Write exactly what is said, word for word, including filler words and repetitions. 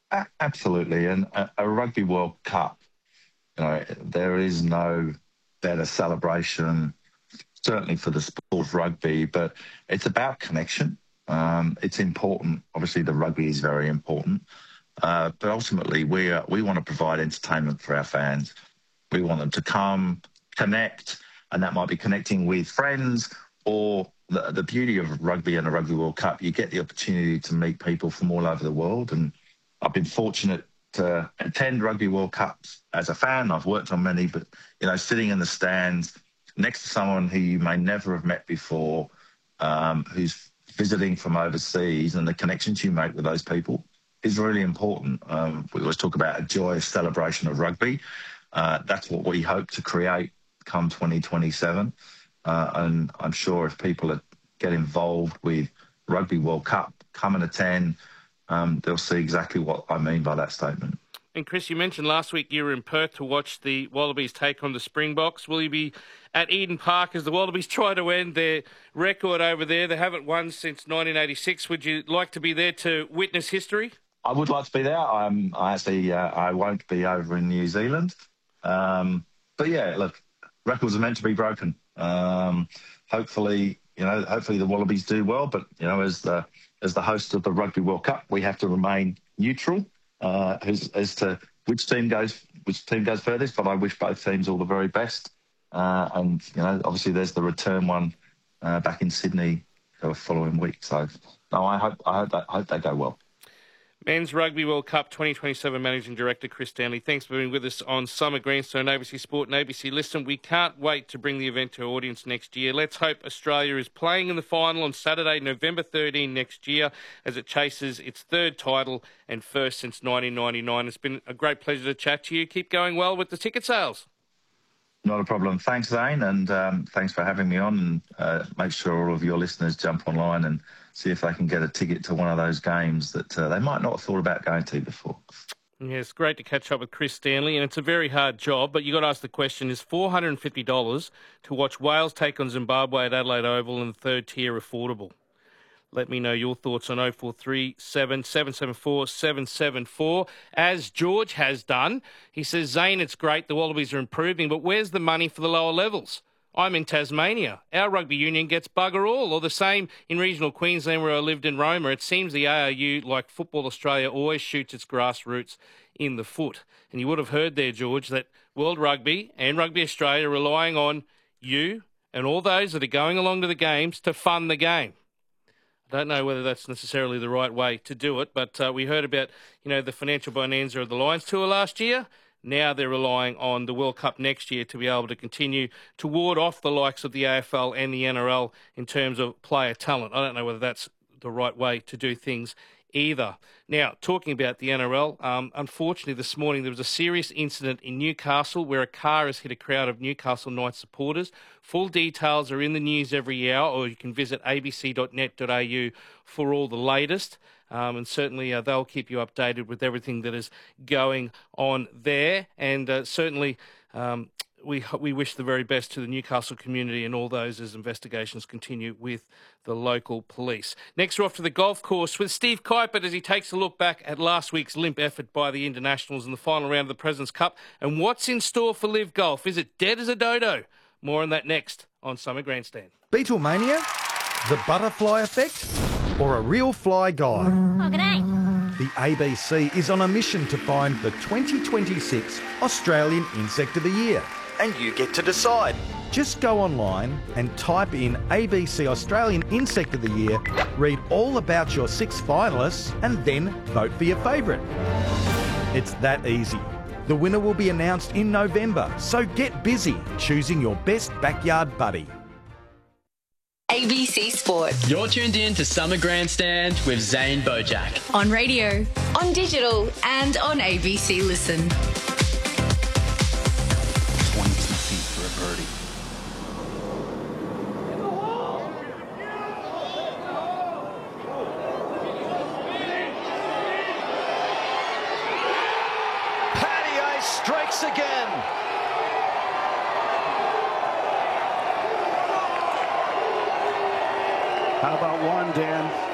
A- absolutely. And a, a Rugby World Cup, you know, there is no better celebration, certainly for the sport of rugby, but it's about connection. Um, it's important. Obviously, the rugby is very important, uh, but ultimately, we are, we want to provide entertainment for our fans. We want them to come, connect, and that might be connecting with friends or the, the beauty of rugby and a Rugby World Cup. You get the opportunity to meet people from all over the world, and I've been fortunate to attend Rugby World Cups as a fan. I've worked on many, but you know, sitting in the stands next to someone who you may never have met before, um, who's visiting from overseas, and the connections you make with those people is really important. Um, we always talk about a joyous celebration of rugby. Uh, that's what we hope to create come twenty twenty-seven. Uh, and I'm sure if people are, get involved with Rugby World Cup, come and attend, um, they'll see exactly what I mean by that statement. And Chris, you mentioned last week you were in Perth to watch the Wallabies take on the Springboks. Will you be at Eden Park as the Wallabies try to end their record over there? They haven't won since nineteen eighty-six. Would you like to be there to witness history? I would like to be there. I'm, I actually, uh, I won't be over in New Zealand. Um, but yeah, look, records are meant to be broken. Um, hopefully, you know, hopefully the Wallabies do well. But you know, as the as the host of the Rugby World Cup, we have to remain neutral uh, as as to which team goes which team goes furthest. But I wish both teams all the very best. Uh, and you know, obviously, there's the return one uh, back in Sydney the following week. So, no, I hope I hope that, I hope they go well. Men's Rugby World Cup twenty twenty-seven Managing Director Chris Stanley, thanks for being with us on Summer Grandstone, A B C Sport and A B C Listen. We can't wait to bring the event to our audience next year. Let's hope Australia is playing in the final on Saturday, November thirteenth next year as it chases its third title and first since nineteen ninety-nine. It's been a great pleasure to chat to you. Keep going well with the ticket sales. Not a problem. Thanks, Zane, and um, thanks for having me on. And uh, make sure all of your listeners jump online and see if they can get a ticket to one of those games that uh, they might not have thought about going to before. Yeah, it's great to catch up with Chris Stanley, and it's a very hard job, but you got to ask the question, is four hundred fifty dollars to watch Wales take on Zimbabwe at Adelaide Oval in the third tier affordable? Let me know your thoughts on oh four three seven, seven seven four, seven seven four. As George has done, he says, Zane, it's great, the Wallabies are improving, but where's the money for the lower levels? I'm in Tasmania. Our rugby union gets bugger all, or the same in regional Queensland where I lived in Roma. It seems the A R U, like Football Australia, always shoots its grassroots in the foot. And you would have heard there, George, that World Rugby and Rugby Australia are relying on you and all those that are going along to the games to fund the game. I don't know whether that's necessarily the right way to do it, but uh, we heard about, you know, the financial bonanza of the Lions Tour last year. Now they're relying on the World Cup next year to be able to continue to ward off the likes of the A F L and the N R L in terms of player talent. I don't know whether that's the right way to do things either. Now, talking about the N R L, um, unfortunately this morning there was a serious incident in Newcastle where a car has hit a crowd of Newcastle Knights supporters. Full details are in the news every hour, or you can visit a b c dot net dot a u for all the latest. Um, and certainly uh, they'll keep you updated with everything that is going on there. And uh, certainly um, we we wish the very best to the Newcastle community and all those as investigations continue with the local police. Next, we're off to the golf course with Steve Kuiper as he takes a look back at last week's limp effort by the Internationals in the final round of the President's Cup and what's in store for Live Golf. Is it dead as a dodo? More on that next on Summer Grandstand. Beatlemania? The butterfly effect? Or a real fly guy? Oh, g'day. The A B C is on a mission to find the twenty twenty-six Australian Insect of the Year. And you get to decide. Just go online and type in A B C Australian Insect of the Year, read all about your six finalists, and then vote for your favourite. It's that easy. The winner will be announced in November, so get busy choosing your best backyard buddy. A B C Sport. You're tuned in to Summer Grandstand with Zane Bojack. On radio, on digital, and on A B C Listen. twenty-two feet for a birdie. Paddy strikes again. How about one, Dan?